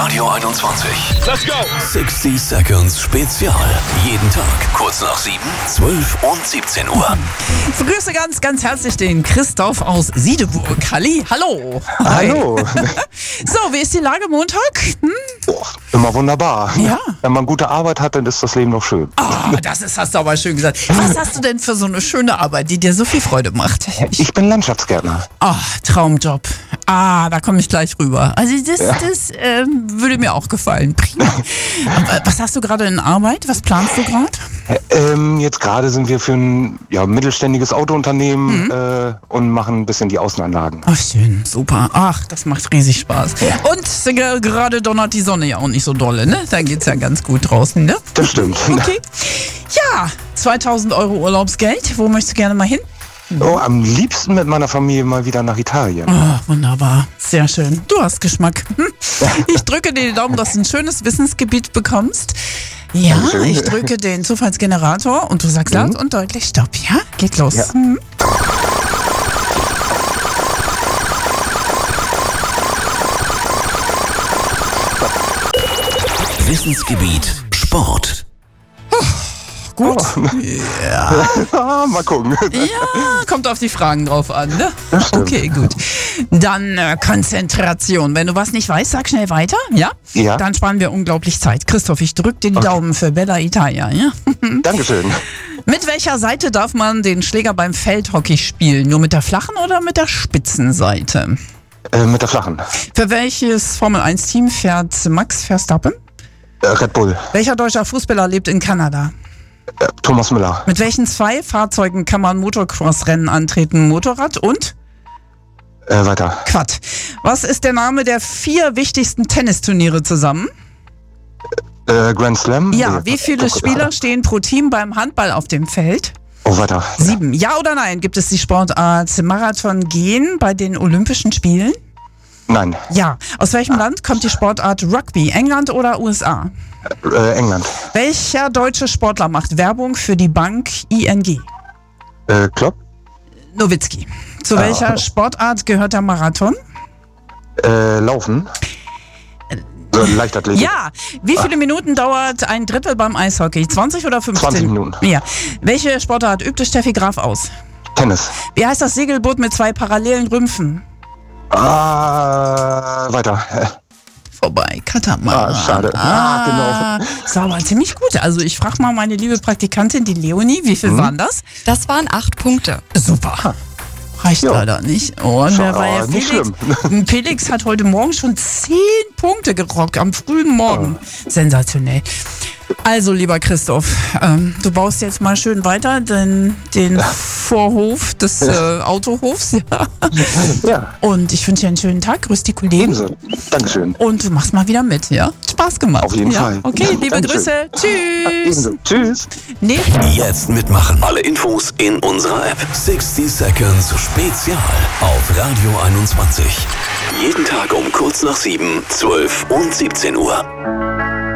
Radio 21. Let's go! 60 Seconds Spezial. Jeden Tag kurz nach 7, 12 und 17 Uhr. Ich begrüße ganz, ganz herzlich den Christoph aus Siedeburg. Halli, hallo. Hi. Hallo. So, wie ist die Lage Montag? Immer wunderbar. Ja. Wenn man gute Arbeit hat, dann ist das Leben noch schön. Hast du aber schön gesagt. Was hast du denn für so eine schöne Arbeit, die dir so viel Freude macht? Ich bin Landschaftsgärtner. Traumjob. Da komme ich gleich rüber. Also das würde mir auch gefallen. Prima. Was hast du gerade in Arbeit? Was planst du gerade? Jetzt gerade sind wir für ein mittelständiges Autounternehmen und machen ein bisschen die Außenanlagen. Ach, schön. Super. Ach, das macht riesig Spaß. Und gerade donnert die Sonne ja auch nicht so dolle, ne? Da geht's ja ganz gut draußen, ne? Das stimmt. Okay. Ja, 2.000 € Urlaubsgeld. Wo möchtest du gerne mal hin? Oh, am liebsten mit meiner Familie mal wieder nach Italien. Oh, wunderbar. Sehr schön. Du hast Geschmack. Ich drücke dir die Daumen, dass du ein schönes Wissensgebiet bekommst. Ja, Dankeschön. ich drücke den Zufallsgenerator und du sagst laut und deutlich Stopp. Ja, geht los. Ja. Wissensgebiet Sport. Gut. Mal gucken. Ja, kommt auf die Fragen drauf an, ne? Okay, gut. Dann Konzentration. Wenn du was nicht weißt, sag schnell weiter, ja? Ja. Dann sparen wir unglaublich Zeit. Christoph, ich drück dir die Daumen für Bella Italia, ja? Dankeschön. Mit welcher Seite darf man den Schläger beim Feldhockey spielen? Nur mit der flachen oder mit der spitzen Seite? Mit der flachen. Für welches Formel-1-Team fährt Max Verstappen? Red Bull. Welcher deutscher Fußballer lebt in Kanada? Thomas Müller. Mit welchen 2 Fahrzeugen kann man Motocross-Rennen antreten? Motorrad und? Weiter. Quad. Was ist der Name der 4 wichtigsten Tennisturniere zusammen? Grand Slam. Ja, wie viele Spieler stehen pro Team beim Handball auf dem Feld? Oh, weiter. 7. Ja oder nein? Gibt es die Sportart Marathon gehen bei den Olympischen Spielen? Nein. Ja. Aus welchem Land kommt die Sportart Rugby? England oder USA? England. Welcher deutsche Sportler macht Werbung für die Bank ING? Klopp. Nowitzki. Zu welcher Sportart gehört der Marathon? Laufen. Leichtathletik. Ja. Wie viele Minuten dauert ein Drittel beim Eishockey? 20 oder 15? 20 Minuten. Ja. Welche Sportart übte Steffi Graf aus? Tennis. Wie heißt das Segelboot mit 2 parallelen Rümpfen? Weiter. Vorbei, Katamaran. Schade. Genau. Das war aber ziemlich gut. Also ich frage mal meine liebe Praktikantin, die Leonie, wie viel waren das? Das waren 8 Punkte. Super. Reicht leider nicht. Oh, und wer war ja nicht Felix? Felix hat heute Morgen schon 10 Punkte gerockt, am frühen Morgen. Sensationell. Also, lieber Christoph, du baust jetzt mal schön weiter den Vorhof des Autohofs. Ja. Ja. Und ich wünsche dir einen schönen Tag. Grüß die Kollegen. Ebenso. Dankeschön. Und du machst mal wieder mit, ja? Spaß gemacht. Auf jeden Fall. Okay, liebe Dankeschön. Grüße. Tschüss. Ebenso. Tschüss. Nee. Jetzt mitmachen. Alle Infos in unserer App. 60 Seconds Spezial auf Radio 21. Jeden Tag um kurz nach 7, 12 und 17 Uhr.